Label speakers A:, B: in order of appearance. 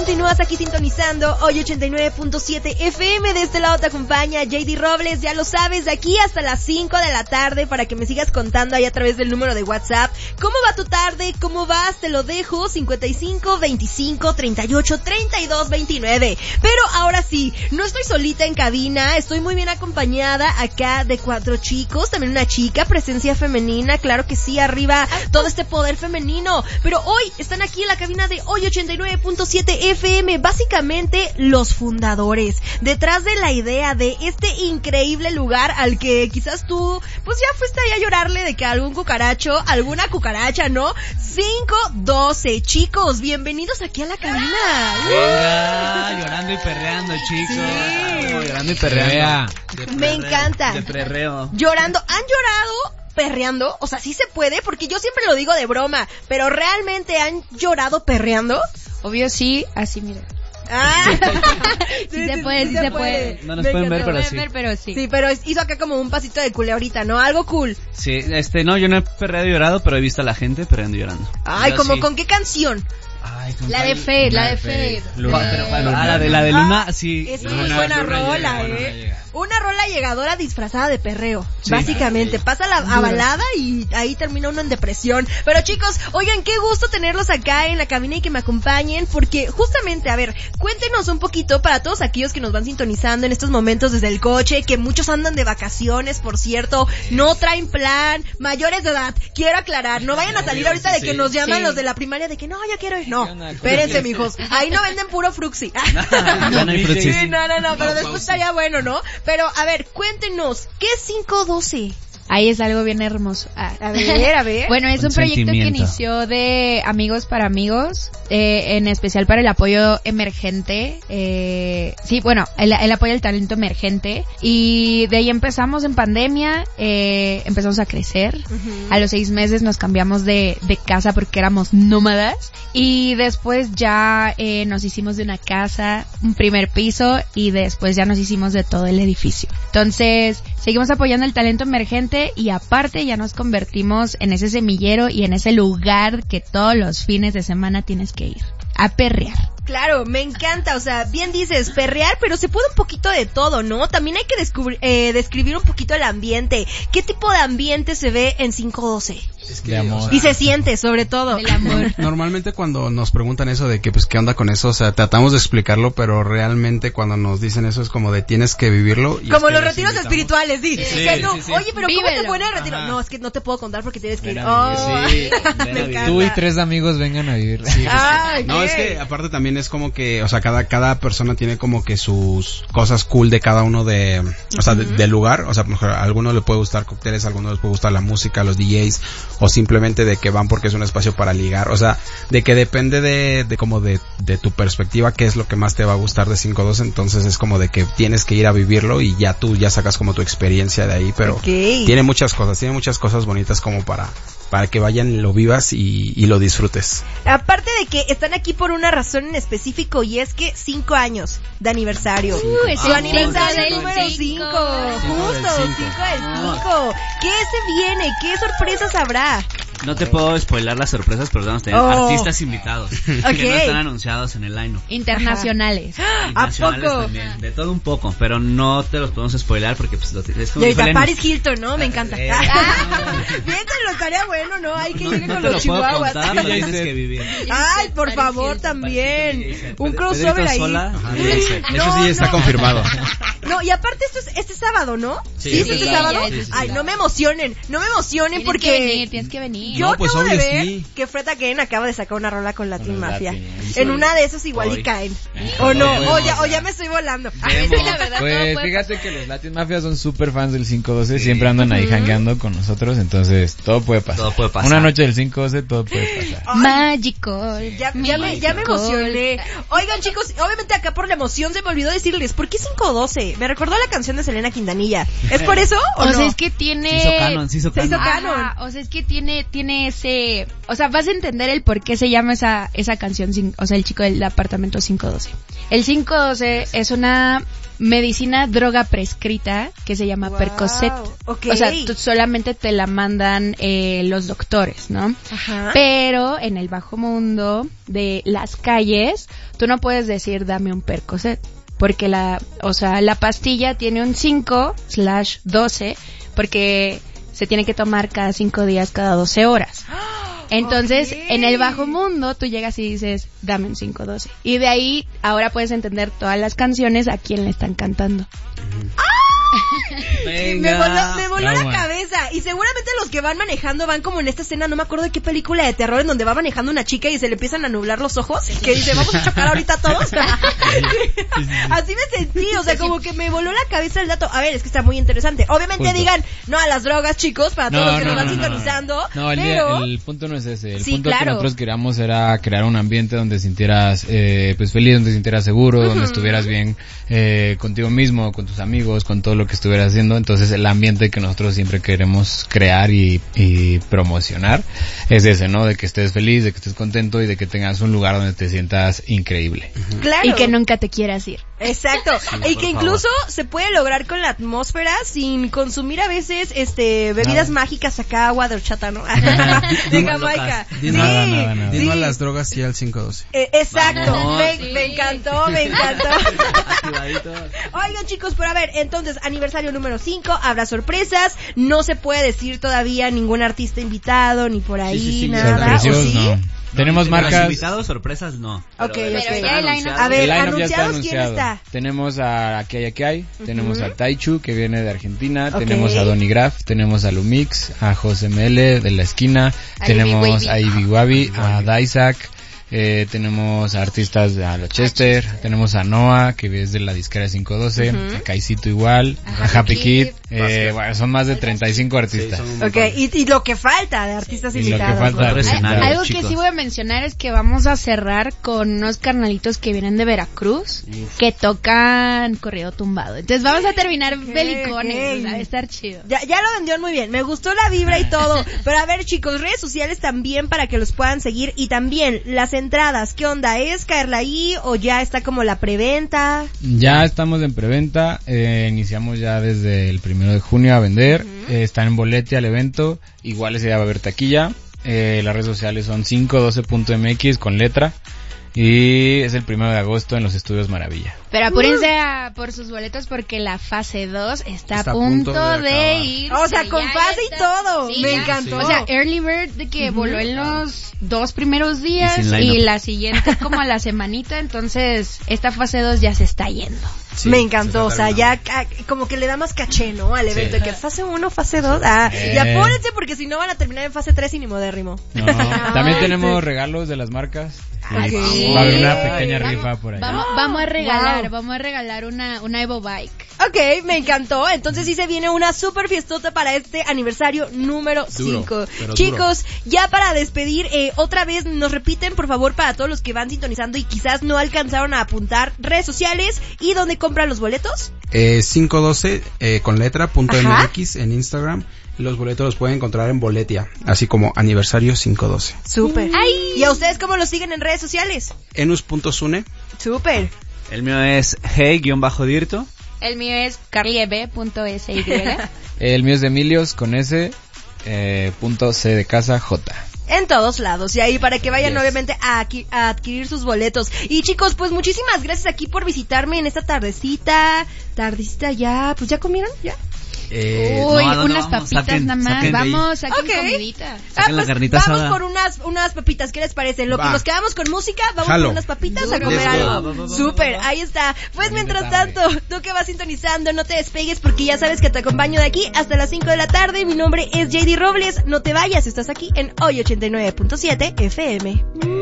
A: continúas aquí sintonizando hoy 89.7 FM. De este lado te acompaña JD Robles, ya lo sabes, de aquí hasta las 5 de la tarde para que me sigas contando ahí a través del número de WhatsApp. ¿Cómo va tu tarde? ¿Cómo vas? Te lo dejo, 55 25 38 32 29. Pero ahora sí, no estoy solita en cabina, estoy muy bien acompañada acá de 4 chicos, también una chica, presencia femenina, claro que sí, arriba todo este poder femenino. Pero hoy están aquí en la cabina de hoy 89.7 FM, básicamente los fundadores, detrás de la idea de este increíble lugar al que quizás tú, pues ya fuiste ahí a llorarle de que alguna cucaracha, ¿no? 512, chicos, bienvenidos aquí a la cabina.
B: Venga, llorando y perreando, chicos.
A: Sí.
B: Llorando y perreando.
A: Me encanta.
B: De perreo.
A: Llorando, ¿han llorado perreando? O sea, sí se puede, porque yo siempre lo digo de broma, pero ¿realmente han llorado perreando?
C: Obvio sí, así mira.
A: Sí
C: se puede.
B: No nos pueden ver, pero sí.
A: Sí, pero hizo acá como un pasito de culebrita, ¿no? Algo cool.
B: Sí, no, yo no he perreado y llorado, pero he visto a la gente perreando y llorando.
A: Ay,
B: yo
A: ¿como
B: sí.
A: con qué canción?
B: Ay,
C: La de Fade.
B: La de Luna, sí.
A: Es muy buena rola, Una rola llegadora disfrazada de perreo, sí, básicamente. Pasa a balada y ahí termina uno en depresión. Pero chicos, oigan, qué gusto tenerlos acá en la cabina y que me acompañen, porque justamente, a ver, cuéntenos un poquito para todos aquellos que nos van sintonizando en estos momentos desde el coche, que muchos andan de vacaciones, por cierto, no traen plan, mayores de edad, quiero aclarar, no vayan a salir ahorita de que nos llaman los de la primaria de que no, yo quiero ir, no, espérense mijos, ahí no venden puro fruxi.
B: No hay fruxi.
A: Sí, no, pero después estaría bueno, ¿no? Pero, a ver, cuéntenos, ¿qué es 512?
C: Ahí es algo bien hermoso.
A: A ver.
C: Bueno, es un proyecto que inició de Amigos para Amigos, en especial para el apoyo emergente. Sí, bueno, el apoyo al talento emergente. Y de ahí empezamos en pandemia, empezamos a crecer. Uh-huh. A los 6 meses nos cambiamos de casa porque éramos nómadas. Y después ya nos hicimos de una casa, un primer piso, y después ya nos hicimos de todo el edificio. Entonces, seguimos apoyando el talento emergente y aparte ya nos convertimos en ese semillero y en ese lugar que todos los fines de semana tienes que ir a perrear.
A: Claro, me encanta, o sea, bien dices, perrear, pero se puede un poquito de todo, ¿no? También hay que describir un poquito el ambiente. ¿Qué tipo de ambiente se ve en 512?
D: Es que, de amor.
A: Y se siente, sobre todo.
C: El amor.
D: Normalmente cuando nos preguntan eso de que, pues, ¿qué onda con eso? O sea, tratamos de explicarlo, pero realmente cuando nos dicen eso es como de tienes que vivirlo. Y
A: como los retiros espirituales, sí.
D: Sí.
A: No,
D: Sí.
A: oye, pero
C: Vívelo.
A: ¿cómo te pone el retiro? Ajá. No, es que no te puedo contar porque tienes que ir.
E: Sí.
A: Me encanta.
E: Tú y 3 amigos vengan a vivir.
D: Sí,
A: okay.
D: No, es que aparte también es como que, o sea, cada persona tiene como que sus cosas cool de cada uno o sea, del lugar. O sea, por ejemplo, a algunos les puede gustar cócteles, a algunos les puede gustar la música, los DJs, o simplemente de que van porque es un espacio para ligar. O sea, de que depende de tu perspectiva qué es lo que más te va a gustar de 512. Entonces es como de que tienes que ir a vivirlo y ya tú ya sacas como tu experiencia de ahí. Pero tiene muchas cosas bonitas como para que vayan, lo vivas y lo disfrutes.
A: Aparte de que están aquí por una razón en específico, y es que 5 años de aniversario. Su aniversario número 5. Justo, 5 del 5. ¿Qué se viene? ¿Qué sorpresas habrá?
B: No te puedo spoilar las sorpresas, pero vamos a tener artistas invitados que no están anunciados en el line-up.
C: Internacionales.
B: Internacionales
A: ¿A poco?
B: también, de todo un poco, pero no te los podemos spoilar porque pues es como
A: y ahorita Paris Hilton, ¿no? Me encanta. Piénsalo, estaría bueno, ¿no? Hay que llegar con los chihuahuas.
B: Lo tienes que vivir.
A: Ay, por favor, también. Un crossover ahí.
D: Eso sí está confirmado.
A: No, y aparte esto es este sábado, ¿no?
D: Sí,
A: este sábado. Ay, no me emocionen porque
C: Tienes que venir.
A: yo
D: pues
A: acabo de
D: obvio,
A: ver
D: sí.
A: que Fred Again acaba de sacar una rola con Latin Mafia.
E: Latin.
A: En una de esas igual y caen. O no, o ya me estoy volando.
C: Sí, la verdad,
E: Pues fíjate que los Latin Mafia son súper fans del 512, siempre andan ahí jangueando con nosotros, entonces todo puede pasar. Una noche del 512 todo puede pasar.
A: Ay,
C: Magical.
A: Ya me emocioné. Oigan chicos, obviamente acá por la emoción se me olvidó decirles, ¿por qué 512? Me recordó la canción de Selena Quintanilla. ¿Es por eso o no?
C: O sea, es que tiene...
B: Se hizo canon.
C: Ajá, o sea, es que tiene ese... O sea, vas a entender el por qué se llama esa canción, o sea, el chico del apartamento 512. El 512 es una medicina droga prescrita que se llama Percocet.
A: Okay.
C: O sea, solamente te la mandan los doctores, ¿no?
A: Ajá.
C: Pero en el bajo mundo de las calles, tú no puedes decir dame un Percocet, porque la pastilla tiene un 5/12, porque se tiene que tomar cada 5 días, cada 12 horas. Entonces, en el bajo mundo, tú llegas y dices, dame un 512. Y de ahí, ahora puedes entender todas las canciones a quién le están cantando.
B: Venga.
A: Me voló la cabeza. Y seguramente los que van manejando van como en esta escena, no me acuerdo de qué película de terror, en donde va manejando una chica y se le empiezan a nublar los ojos, que dice, vamos a chocar ahorita todos. Así me sentí, o sea, como que me voló la cabeza el dato. A ver, es que está muy interesante. Obviamente digan, no a las drogas, chicos, para todos los que nos van sintonizando.
E: No,
A: pero...
E: el punto no es ese. El
A: sí,
E: punto
A: claro,
E: que nosotros queríamos era crear un ambiente donde sintieras pues feliz, donde sintieras seguro, donde estuvieras bien contigo mismo, con tus amigos, con todo lo que estuvieras haciendo. Entonces el ambiente que nosotros siempre queremos crear y promocionar es ese, ¿no? De que estés feliz, de que estés contento y de que tengas un lugar donde te sientas increíble.
A: Claro.
C: Y que nunca te quieras ir.
A: Exacto. Y que incluso se puede lograr con la atmósfera sin consumir a veces bebidas mágicas acá, agua de horchata, ¿no? De Jamaica.
D: Dino a las drogas y al 512.
A: Exacto. Me encantó. Oigan, chicos, pero a ver, entonces, aniversario número 5, habrá sorpresas, no se puede decir todavía ningún artista invitado, ni por ahí, nada.
E: ¿O sí? No. Tenemos marcas.
B: Invitados, sorpresas, no.
A: Okay.
C: Ya el line-up.
A: A ver,
E: el line-up
A: anunciados,
E: ya está anunciado.
A: ¿quién está?
E: Tenemos a Aquí hay, tenemos a Taichu, que viene de Argentina, tenemos a Donny Graf, tenemos a Lumix, a José ML de La Esquina, tenemos a Ivy Wabi, a Daisak, tenemos a artistas de Chester, tenemos a Noah, que es de la disquera 512, a Kaisito igual, a Happy Kid, bueno, son más de 35 artistas.
A: Sí, y lo que falta de artistas invitados.
C: Algo que sí voy a mencionar es que vamos a cerrar con unos carnalitos que vienen de Veracruz, que tocan corrido tumbado. Entonces vamos a terminar belicones, va a estar chido.
A: Ya lo vendieron muy bien, me gustó la vibra y todo. Pero a ver, chicos, redes sociales también para que los puedan seguir, y también las entradas, ¿qué onda? ¿Es caerla ahí o ya está como la preventa?
E: Ya estamos en preventa, iniciamos ya desde el 1 de junio a vender, están en bolete al evento, igual ese día va a haber taquilla, las redes sociales son 512.mx con letra, y es el 1 de agosto en los Estudios Maravilla.
C: Pero apúrense por sus boletos porque la fase 2 está a punto de ir.
A: O sea, con fase y todo. Sí, me encantó.
C: Sí. O sea, Early Bird de que voló en los 2 primeros días y la siguiente como a la semanita, entonces esta fase 2 ya se está yendo.
A: Sí, me encantó, o sea, ya como que le da más caché, ¿no? Al evento, que fase 1, fase 2, y apúrense porque si no van a terminar en fase 3 y ni modérrimo.
E: No, también tenemos regalos de las marcas. Va a haber una pequeña rifa por ahí.
C: Vamos a regalar una Evo Bike.
A: Ok, me encantó. Entonces sí se viene una super fiestota para este aniversario número 5. Chicos, ya para despedir, otra vez nos repiten, por favor, para todos los que van sintonizando y quizás no alcanzaron a apuntar, redes sociales y dónde compran los boletos.
D: 512 con letra .mx en Instagram. Los boletos los pueden encontrar en Boletia, así como aniversario 512.
A: Súper. ¿Y a ustedes cómo los siguen en redes sociales?
D: Enus.sune.
A: Súper.
B: El mío es hey_dirto.
C: El mío es carlieb.sy.
E: El mío es de Emilios con S, punto C de casa, J.
A: En todos lados, y ahí para que vayan obviamente a adquirir sus boletos. Y chicos, pues muchísimas gracias aquí por visitarme en esta tardecita ya, pues ¿ya comieron? ¿Ya?
C: Unas papitas nada más. Vamos, saquen comidita.
B: Saquen la carnita asada.
A: Vamos por unas papitas, ¿qué les parece? Lo que nos quedamos con música, vamos por unas papitas a comer algo. Súper, ahí está. Pues mientras tanto, tú que vas sintonizando, no te despegues porque ya sabes que te acompaño de aquí hasta las 5 de la tarde. Mi nombre es JD Robles, no te vayas, estás aquí en Hoy 89.7 FM.